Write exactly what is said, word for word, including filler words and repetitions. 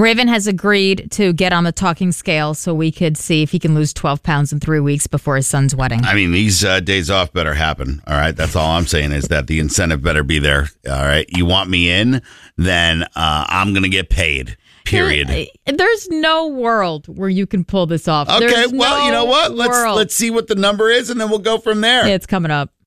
Raven has agreed to get on the talking scale so we could see if he can lose twelve pounds in three weeks before his son's wedding. I mean, these uh, days off better happen. All right. That's all I'm saying is that the incentive better be there. All right. You want me in, then uh, I'm going to get paid. Period. There's no world where you can pull this off. Okay. There's well, no you know what? Let's world. let's see what the number is, and then we'll go from there. It's coming up.